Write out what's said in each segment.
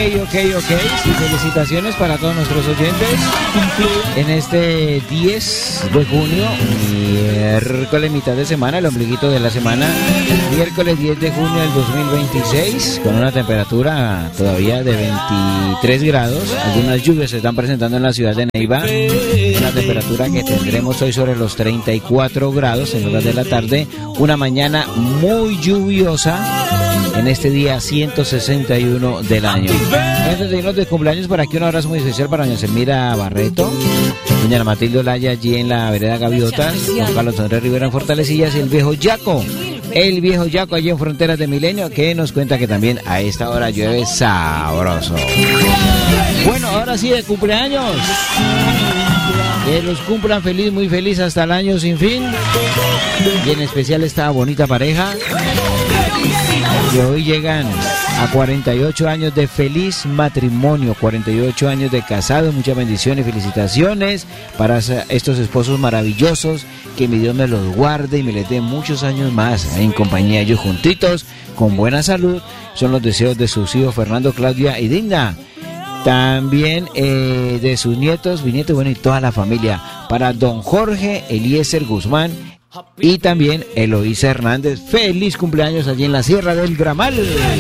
Sí, felicitaciones para todos nuestros oyentes en este 10 de junio, miércoles, mitad de semana, el ombliguito de la semana, miércoles 10 de junio del 2026, con una temperatura todavía de 23 grados. Algunas lluvias se están presentando en la ciudad de Neiva, una temperatura que tendremos hoy sobre los 34 grados en horas de la tarde, una mañana muy lluviosa en este día 161 del año. Antes de irnos de cumpleaños, por aquí un abrazo muy especial para doña Selmira Barreto, doña Matilde Olaya allí en la vereda Gaviotas, Juan Carlos Andrés Rivera en Fortalecillas y el viejo Yaco allí en Fronteras de Milenio, que nos cuenta que también a esta hora llueve sabroso. Bueno, ahora sí de cumpleaños. Que los cumplan feliz, muy feliz hasta el año sin fin. Y en especial esta bonita pareja que hoy llegan a 48 años de feliz matrimonio, 48 años de casado. Muchas bendiciones y felicitaciones para estos esposos maravillosos. Que mi Dios me los guarde y me les dé muchos años más en compañía de ellos juntitos, con buena salud. Son los deseos de sus hijos Fernando, Claudia y Digna. También de sus nietos, bisnietos, bueno, y toda la familia. Para don Jorge Eliezer Guzmán y también Eloísa Hernández. Feliz cumpleaños allí en la Sierra del Gramal.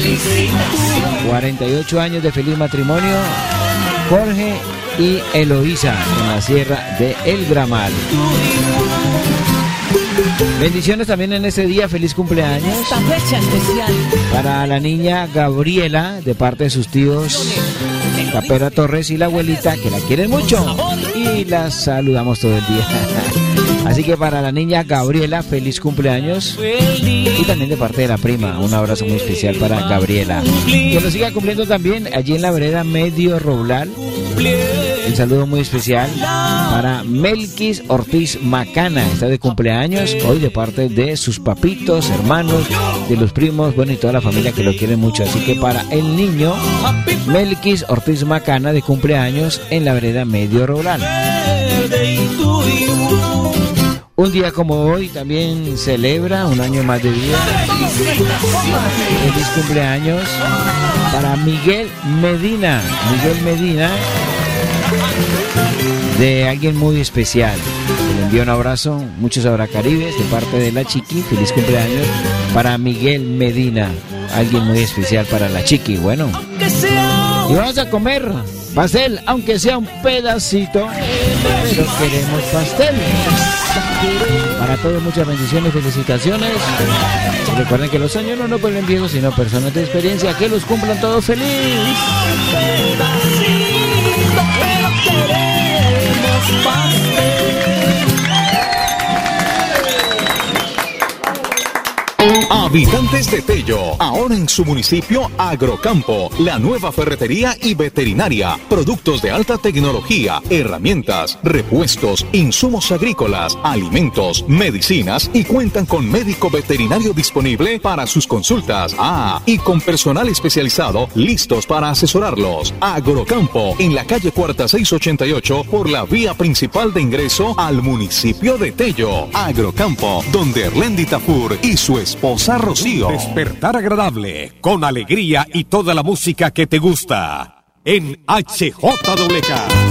48 años de feliz matrimonio, Jorge y Eloísa en la Sierra de El Gramal. Bendiciones también en este día, feliz cumpleaños esta fecha especial para la niña Gabriela, de parte de sus tíos Capera Torres y la abuelita, que la quieren mucho y la saludamos todo el día. Así que para la niña Gabriela, feliz cumpleaños. Y también de parte de la prima, un abrazo muy especial para Gabriela, que lo siga cumpliendo también allí en la vereda Medio Roblal. Un saludo muy especial para Melquis Ortiz Macana, está de cumpleaños hoy de parte de sus papitos, hermanos, de los primos, bueno, y toda la familia que lo quiere mucho. Así que para el niño Melquis Ortiz Macana, de cumpleaños en la vereda Medio Roblal. Un día como hoy también celebra un año más de vida. Feliz cumpleaños para Miguel Medina, de alguien muy especial. Le envío un abrazo, muchos abracaribes de parte de la Chiqui. Feliz cumpleaños para Miguel Medina, alguien muy especial para la Chiqui. Bueno, y vamos a comer pastel, aunque sea un pedacito, pero queremos pastel. Para todos, muchas bendiciones, felicitaciones. Y recuerden que los años no vuelven viejos, sino personas de experiencia. Que los cumplan todos feliz. Habitantes de Tello, ahora en su municipio Agrocampo, la nueva ferretería y veterinaria, productos de alta tecnología, herramientas, repuestos, insumos agrícolas, alimentos, medicinas y cuentan con médico veterinario disponible para sus consultas. Y con personal especializado listos para asesorarlos. Agrocampo, en la calle Cuarta 688 por la vía principal de ingreso al municipio de Tello. Agrocampo, donde Erlendi Tafur y su esposa Rocío. Despertar agradable, con alegría y toda la música que te gusta. En HJWK.